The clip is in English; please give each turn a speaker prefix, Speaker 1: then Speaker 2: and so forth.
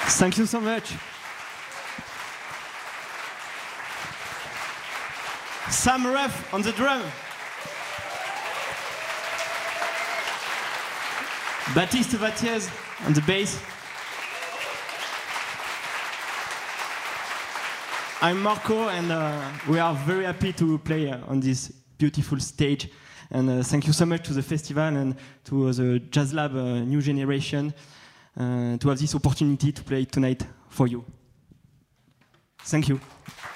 Speaker 1: Thank you so much. Sam Ruff on the drum. Baptiste Vattiez on the bass. I'm Marco, and we are very happy to play on this beautiful stage. And thank you so much to the festival and to the Jazz Lab New Generation to have this opportunity to play tonight for you. Thank you.